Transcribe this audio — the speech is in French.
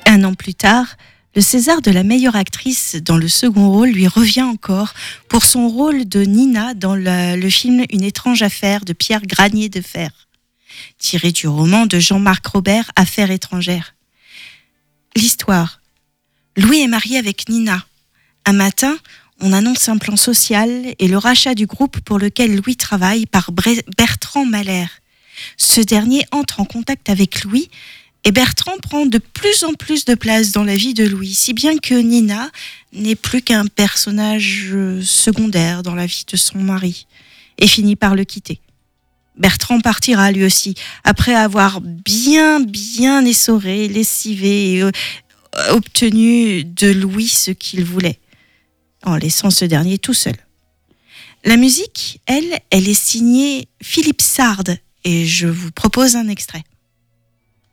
Un an plus tard, le César de la meilleure actrice dans le second rôle lui revient encore pour son rôle de Nina dans le film Une étrange affaire de Pierre Granier de Fer, tiré du roman de Jean-Marc Robert, Affaires étrangères. L'histoire. Louis est marié avec Nina. Un matin, on annonce un plan social et le rachat du groupe pour lequel Louis travaille par Bertrand Mahler. Ce dernier entre en contact avec Louis et Bertrand prend de plus en plus de place dans la vie de Louis, si bien que Nina n'est plus qu'un personnage secondaire dans la vie de son mari et finit par le quitter. Bertrand partira lui aussi, après avoir bien essoré, lessivé et obtenu de Louis ce qu'il voulait, en laissant ce dernier tout seul. La musique, elle est signée Philippe Sard, et je vous propose un extrait.